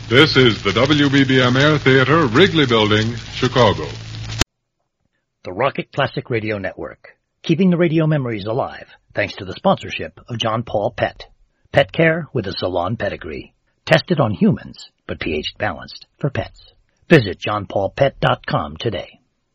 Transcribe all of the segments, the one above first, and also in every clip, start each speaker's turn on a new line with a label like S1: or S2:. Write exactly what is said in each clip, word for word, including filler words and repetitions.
S1: This is the W B B M Air Theater, Wrigley Building, Chicago.
S2: The Rocket Classic Radio Network, keeping the radio memories alive thanks to the sponsorship of John Paul Pet. Pet care with a salon pedigree. Tested on humans, but pH balanced for pets. Visit john paul pet dot com today.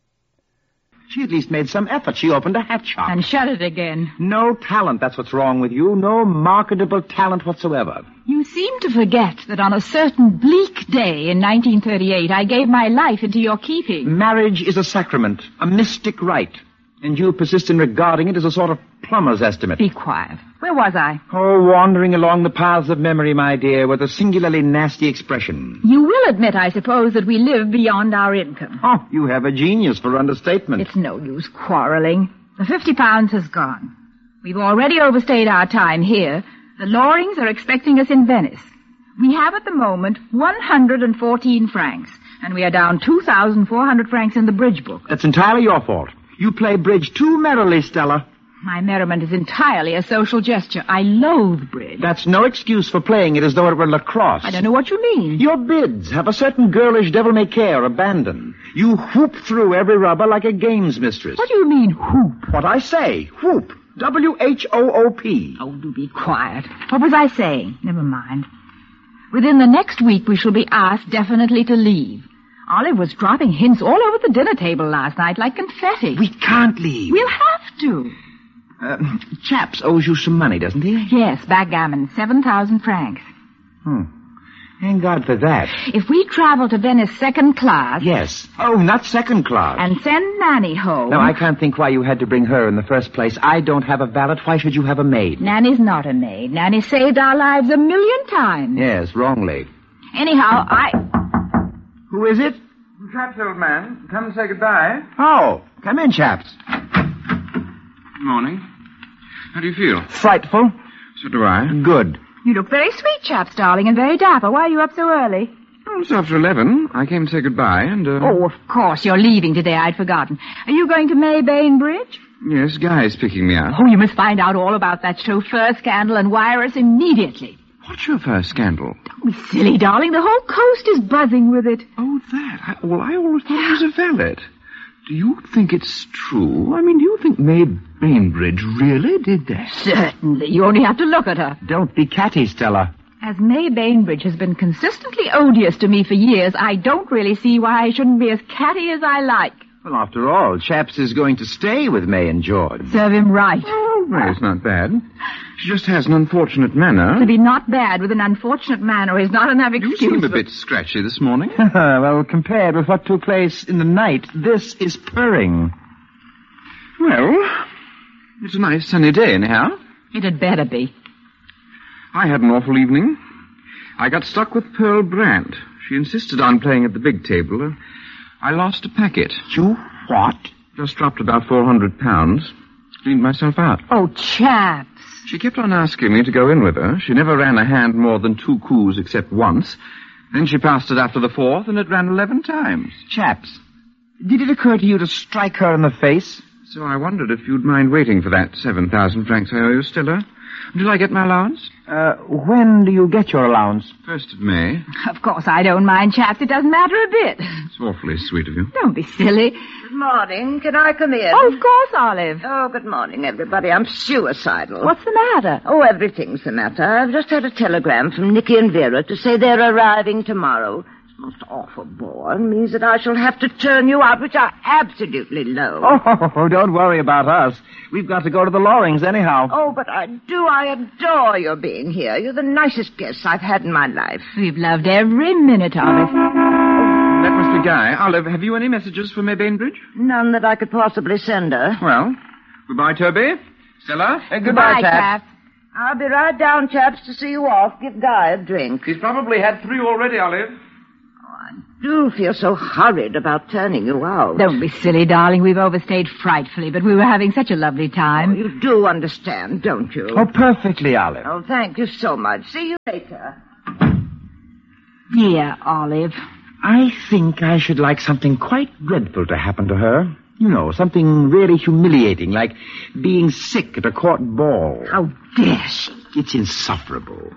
S3: She at least made some effort. She opened a hat shop.
S4: And shut it again.
S3: No talent, that's what's wrong with you. No marketable talent whatsoever.
S4: You seem to forget that on a certain bleak day in nineteen thirty-eight, I gave my life into your keeping.
S3: Marriage is a sacrament, a mystic rite. And you persist in regarding it as a sort of plumber's estimate.
S4: Be quiet. Where was I?
S3: Oh, wandering along the paths of memory, my dear, with a singularly nasty expression.
S4: You will admit, I suppose, that we live beyond our income.
S3: Oh, you have a genius for understatement.
S4: It's no use quarreling. The fifty pounds has gone. We've already overstayed our time here. The Lorings are expecting us in Venice. We have at the moment one hundred fourteen francs, and we are down two thousand four hundred francs in the bridge book.
S3: That's entirely your fault. You play bridge too merrily, Stella.
S4: My merriment is entirely a social gesture. I loathe bridge.
S3: That's no excuse for playing it as though it were lacrosse.
S4: I don't know what you mean.
S3: Your bids have a certain girlish devil-may-care abandon. You whoop through every rubber like a games mistress.
S4: What do you mean, whoop?
S3: What I say, whoop. W H O O P.
S4: Oh, do be quiet. What was I saying? Never mind. Within the next week, we shall be asked definitely to leave. Olive was dropping hints all over the dinner table last night like confetti.
S3: We can't leave.
S4: We'll have to.
S3: Uh, Chaps owes you some money, doesn't he?
S4: Yes, backgammon, seven thousand francs.
S3: Hmm. Thank God for that.
S4: If we travel to Venice second class...
S3: Yes. Oh, not second class.
S4: And send Nanny home...
S3: Now, I can't think why you had to bring her in the first place. I don't have a valet. Why should you have a maid?
S4: Nanny's not a maid. Nanny saved our lives a million times.
S3: Yes, wrongly.
S4: Anyhow, I...
S3: Who is it?
S5: Chaps, old man. Come and say goodbye.
S3: Oh, come in, Chaps.
S5: Morning. How do you feel?
S3: Frightful.
S5: So do I.
S3: Good.
S4: You look very sweet, Chaps, darling, and very dapper. Why are you up so early?
S5: Oh, it's after eleven. I came to say goodbye, and, uh...
S4: Oh, of course, you're leaving today. I'd forgotten. Are you going to May Bainbridge?
S5: Yes, Guy's picking me up.
S4: Oh, you must find out all about that chauffeur scandal and wire us immediately.
S5: What's chauffeur scandal?
S4: Don't be silly, darling. The whole coast is buzzing with it.
S5: Oh, that. I, well, I always thought it was a valet. Do you think it's true? I mean, do you think May Bainbridge really did that?
S4: Certainly. You only have to look at her.
S3: Don't be catty, Stella.
S4: As May Bainbridge has been consistently odious to me for years, I don't really see why I shouldn't be as catty as I like.
S3: Well, after all, Chaps is going to stay with May and George.
S4: Serve him right.
S5: Oh, May's not bad. She just has an unfortunate manner.
S4: To be not bad with an unfortunate manner is not enough excuse.
S5: You seem a bit scratchy this morning.
S3: Well, compared with what took place in the night, this is purring.
S5: Well, it's a nice sunny day, anyhow.
S4: It had better be.
S5: I had an awful evening. I got stuck with Pearl Brandt. She insisted on playing at the big table. Uh, I lost a packet.
S3: You what?
S5: Just dropped about four hundred pounds. Cleaned myself out.
S4: Oh, Chaps.
S5: She kept on asking me to go in with her. She never ran a hand more than two coups except once. Then she passed it after the fourth, and it ran eleven times.
S3: Chaps, did it occur to you to strike her in the face?
S5: So I wondered if you'd mind waiting for that seven thousand francs I owe you, Stella. Until I get my allowance?
S3: Uh, when do you get your allowance?
S5: First of May.
S4: Of course, I don't mind, Chaps. It doesn't matter a bit.
S5: It's awfully sweet of you.
S4: Don't be silly.
S6: Good morning. Can I come in?
S4: Oh, of course, Olive.
S6: Oh, good morning, everybody. I'm suicidal.
S4: What's the matter?
S6: Oh, everything's the matter. I've just had a telegram from Nicky and Vera to say they're arriving tomorrow. It's most awful bore. It means that I shall have to turn you out, which I absolutely loathe.
S3: Oh, don't worry about us. We've got to go to the Lorings anyhow.
S6: Oh, but I do. I adore your being here. You're the nicest guests I've had in my life.
S4: We've loved every minute of it.
S5: That must be Guy. Olive, have you any messages for May Bainbridge?
S6: None that I could possibly send her.
S5: Well, goodbye, Toby. Stella?
S3: Uh,
S4: Goodbye, Chaps.
S6: I'll be right down, chaps, to see you off. Give Guy a drink.
S5: He's probably had three already, Olive.
S6: I do feel so hurried about turning you out.
S4: Don't be silly, darling. We've overstayed frightfully, but we were having such a lovely time.
S6: Oh, you do understand, don't you?
S3: Oh, perfectly, Olive.
S6: Oh, thank you so much. See you later.
S4: Dear Olive.
S3: I think I should like something quite dreadful to happen to her. You know, something really humiliating, like being sick at a court ball.
S6: How dare she?
S3: It's insufferable.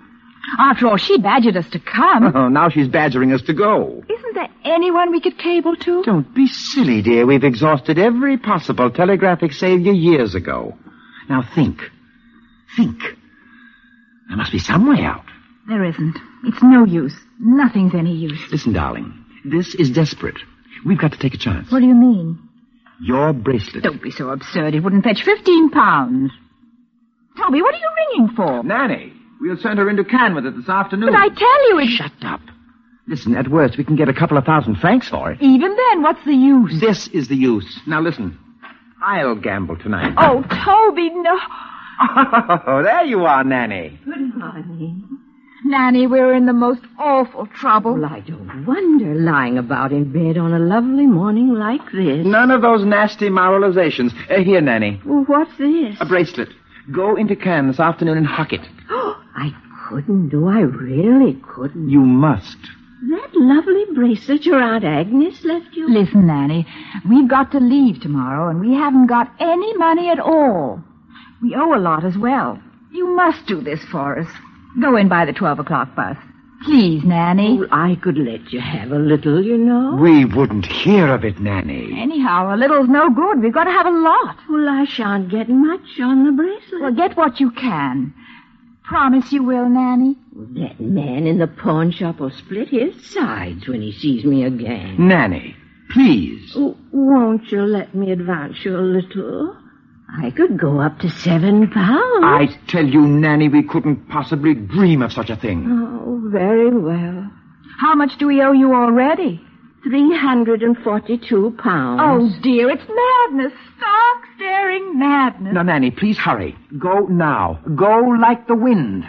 S4: After all, she badgered us to come.
S3: Oh, now she's badgering us to go.
S4: Isn't there anyone we could cable to?
S3: Don't be silly, dear. We've exhausted every possible telegraphic savior years ago. Now think. Think. There must be some way out.
S4: There isn't. It's no use. Nothing's any use.
S3: Listen, darling. This is desperate. We've got to take a chance.
S4: What do you mean?
S3: Your bracelet.
S4: Don't be so absurd. It wouldn't fetch fifteen pounds. Toby, what are you ringing for?
S3: Nanny, we'll send her into Cannes with it this afternoon.
S4: But I tell you, it's...
S3: Shut up. Listen, at worst, we can get a couple of thousand francs for it.
S4: Even then, what's the use?
S3: This is the use. Now, listen. I'll gamble tonight.
S4: Oh, Toby, no.
S3: Oh, there you are, Nanny.
S6: Good morning.
S4: Nanny, we're in the most awful trouble.
S6: Well, I don't wonder, lying about in bed on a lovely morning like this.
S3: None of those nasty moralizations. Uh, here, Nanny.
S6: Well, what's this?
S3: A bracelet. Go into Cannes this afternoon and hock it.
S6: Oh, I couldn't, do I really couldn't?
S3: You must.
S6: That lovely bracelet your Aunt Agnes left you?
S4: Listen, Nanny, we've got to leave tomorrow, and we haven't got any money at all. We owe a lot as well. You must do this for us. Go in by the twelve o'clock bus. Please, Nanny.
S6: Well, I could let you have a little, you know.
S3: We wouldn't hear of it, Nanny.
S4: Anyhow, a little's no good. We've got to have a lot.
S6: Well, I shan't get much on the bracelet.
S4: Well, get what you can. Promise you will, Nanny?
S6: That man in the pawn shop will split his sides when he sees me again.
S3: Nanny, please.
S6: Oh, won't you let me advance you a little? I could go up to seven pounds.
S3: I tell you, Nanny, we couldn't possibly dream of such a thing.
S6: Oh, very well.
S4: How much do we owe you already?
S6: Three hundred and forty-two pounds.
S4: Oh, dear, it's madness. Stark, staring madness.
S3: Now, Nanny, please hurry. Go now. Go like the wind.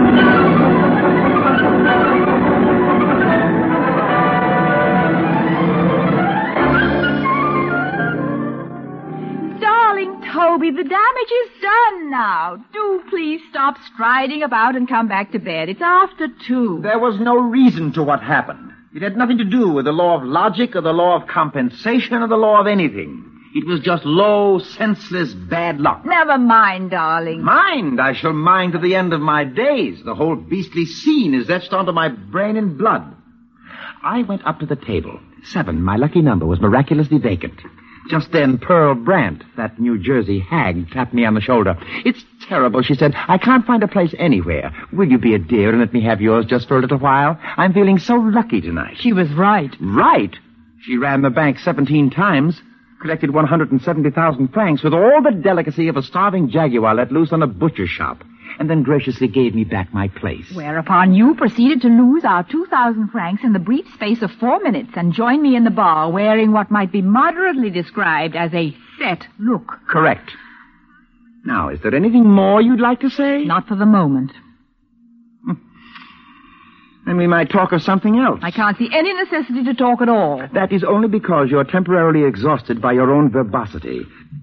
S4: Darling Toby, the damage is done now. Do please stop striding about and come back to bed. It's after two.
S3: There was no reason to what happened. It had nothing to do with the law of logic or the law of compensation or the law of anything. It was just low, senseless, bad luck.
S4: Never mind, darling.
S3: Mind? I shall mind to the end of my days. The whole beastly scene is etched onto my brain in blood. I went up to the table. Seven, my lucky number, was miraculously vacant. Just then, Pearl Brandt, that New Jersey hag, tapped me on the shoulder. It's terrible, she said. I can't find a place anywhere. Will you be a dear and let me have yours just for a little while? I'm feeling so lucky tonight.
S4: She was right.
S3: Right? She ran the bank seventeen times, collected one hundred seventy thousand francs with all the delicacy of a starving jaguar let loose on a butcher shop, and then graciously gave me back my place.
S4: Whereupon you proceeded to lose our two thousand francs in the brief space of four minutes and join me in the bar wearing what might be moderately described as a set look.
S3: Correct. Now, is there anything more you'd like to say?
S4: Not for the moment.
S3: Then we might talk of something else.
S4: I can't see any necessity to talk at all.
S3: That is only because you're temporarily exhausted by your own verbosity.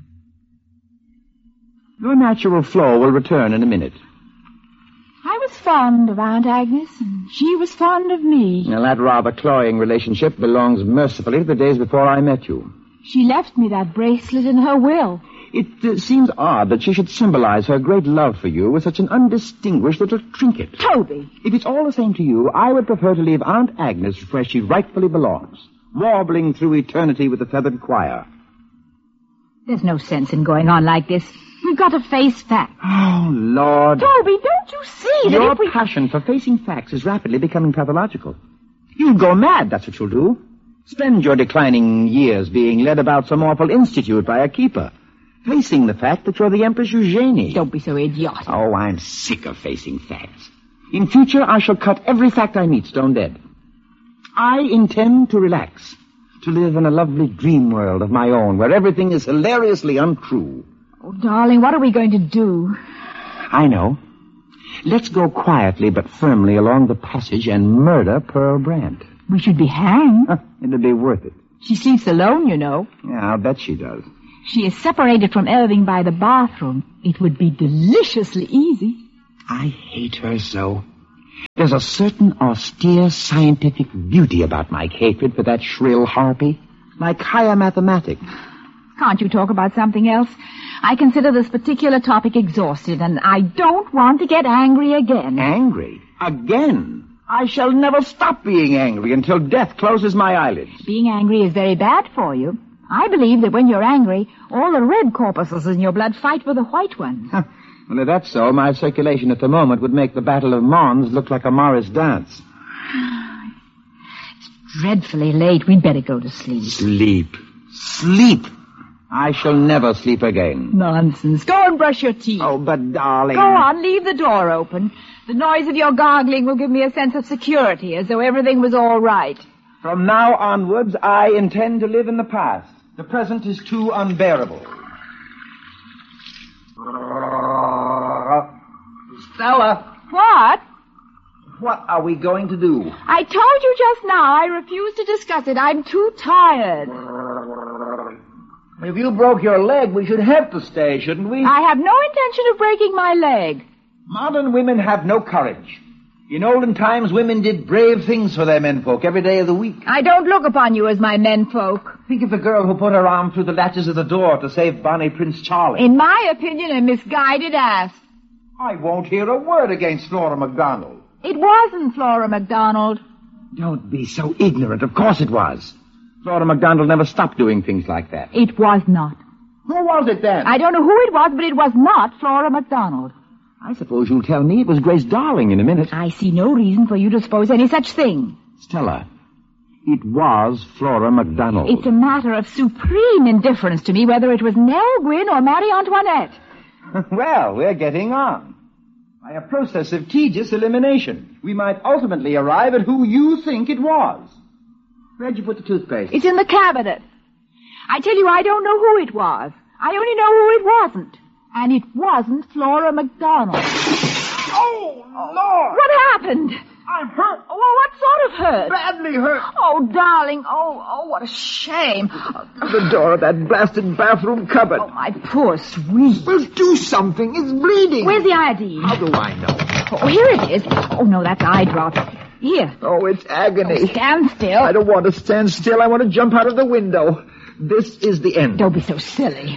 S3: Your natural flow will return in a minute.
S4: I was fond of Aunt Agnes, and she was fond of me.
S3: Now, that rather cloying relationship belongs mercifully to the days before I met you.
S4: She left me that bracelet in her will.
S3: It uh, seems odd that she should symbolize her great love for you with such an undistinguished little trinket.
S4: Toby!
S3: If it's all the same to you, I would prefer to leave Aunt Agnes where she rightfully belongs, warbling through eternity with the feathered choir.
S4: There's no sense in going on like this. We've got to face facts.
S3: Oh, Lord.
S4: Toby, don't you see that
S3: Your
S4: if we...
S3: passion for facing facts is rapidly becoming pathological. You'll go mad, that's what you'll do. Spend your declining years being led about some awful institute by a keeper, facing the fact that you're the Empress Eugenie.
S4: Don't be so idiotic.
S3: Oh, I'm sick of facing facts. In future, I shall cut every fact I meet stone dead. I intend to relax, to live in a lovely dream world of my own, where everything is hilariously untrue.
S4: Oh, darling, what are we going to do?
S3: I know. Let's go quietly but firmly along the passage and murder Pearl Brandt.
S4: We should be hanged.
S3: It'll be worth it.
S4: She sleeps alone, you know.
S3: Yeah, I'll bet she does.
S4: She is separated from Elving by the bathroom. It would be deliciously easy.
S3: I hate her so. There's a certain austere scientific beauty about my hatred for that shrill harpy, like higher mathematics.
S4: Can't you talk about something else? I consider this particular topic exhausted, and I don't want to get angry again.
S3: Angry? Again? I shall never stop being angry until death closes my eyelids.
S4: Being angry is very bad for you. I believe that when you're angry, all the red corpuscles in your blood fight with the white ones.
S3: Well, if that's so, my circulation at the moment would make the Battle of Mons look like a Morris dance.
S4: It's dreadfully late. We'd better go to sleep.
S3: Sleep. Sleep. I shall never sleep again.
S4: Nonsense. Go and brush your teeth.
S3: Oh, but darling...
S4: Go on, leave the door open. The noise of your gargling will give me a sense of security, as though everything was all right.
S3: From now onwards, I intend to live in the past. The present is too unbearable. Stella!
S4: What?
S3: What are we going to do?
S4: I told you just now I refuse to discuss it. I'm too tired.
S3: If you broke your leg, we should have to stay, shouldn't we?
S4: I have no intention of breaking my leg.
S3: Modern women have no courage. In olden times, women did brave things for their menfolk every day of the week.
S4: I don't look upon you as my menfolk.
S3: Think of the girl who put her arm through the latches of the door to save Bonnie Prince Charlie.
S4: In my opinion, a misguided ass.
S3: I won't hear a word against Flora MacDonald.
S4: It wasn't Flora MacDonald.
S3: Don't be so ignorant. Of course it was. Flora MacDonald never stopped doing things like that.
S4: It was not.
S3: Who was it then?
S4: I don't know who it was, but it was not Flora MacDonald.
S3: I suppose you'll tell me it was Grace Darling in a minute.
S4: I see no reason for you to suppose any such thing.
S3: Stella, it was Flora MacDonald.
S4: It's a matter of supreme indifference to me whether it was Nell Gwynn or Marie Antoinette.
S3: Well, we're getting on. By a process of tedious elimination, we might ultimately arrive at who you think it was. Where'd you put the toothpaste?
S4: It's in the cabinet. I tell you, I don't know who it was. I only know who it wasn't. And it wasn't Flora MacDonald.
S3: Oh, Lord!
S4: What happened?
S3: I'm hurt.
S4: Oh, what sort of hurt?
S3: Badly hurt.
S4: Oh, darling. Oh, oh, what a shame.
S3: The door of that blasted bathroom cupboard.
S4: Oh, my poor sweet.
S3: Well, do something. It's bleeding.
S4: Where's the iodine?
S3: How do I know?
S4: Oh, here it is. Oh, no, that's eye drop. Here.
S3: Oh, it's agony.
S4: Oh, stand still.
S3: I don't want to stand still. I want to jump out of the window. This is the end.
S4: Don't be so silly.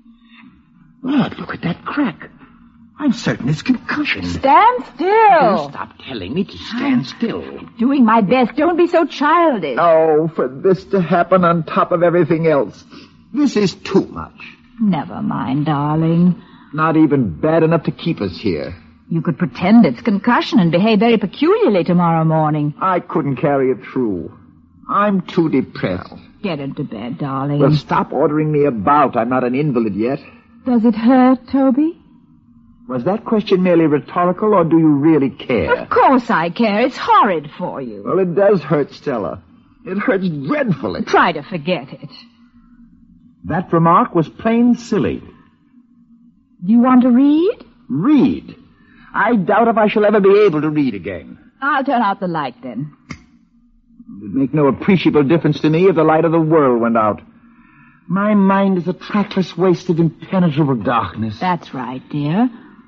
S3: Lord, look at that crack. I'm certain it's concussion.
S4: Stand still.
S3: Don't stop telling me to stand
S4: I'm
S3: still.
S4: Doing my best. Don't be so childish.
S3: Oh, for this to happen on top of everything else. This is too much.
S4: Never mind, darling.
S3: Not even bad enough to keep us here.
S4: You could pretend it's concussion and behave very peculiarly tomorrow morning.
S3: I couldn't carry it through. I'm too depressed.
S4: Get into bed, darling.
S3: Well, stop ordering me about. I'm not an invalid yet.
S4: Does it hurt, Toby?
S3: Was that question merely rhetorical, or do you really care?
S4: Of course I care. It's horrid for you.
S3: Well, it does hurt, Stella. It hurts dreadfully.
S4: Try to forget it.
S3: That remark was plain silly.
S4: Do you want to read?
S3: Read? I doubt if I shall ever be able to read again.
S4: I'll turn out the light, then.
S3: It'd make no appreciable difference to me if the light of the world went out. My mind is a trackless waste of impenetrable darkness.
S4: That's right, dear.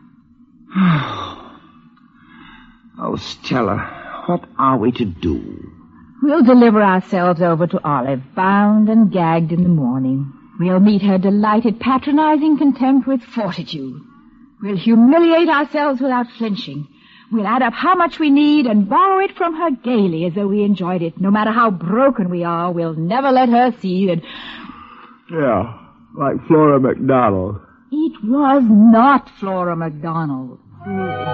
S3: Oh, Stella, what are we to do?
S4: We'll deliver ourselves over to Olive, bound and gagged in the morning. We'll meet her delighted, patronizing contempt with fortitude. We'll humiliate ourselves without flinching. We'll add up how much we need and borrow it from her gaily as though we enjoyed it. No matter how broken we are, we'll never let her see that...
S3: Yeah, like Flora MacDonald.
S4: It was not Flora MacDonald.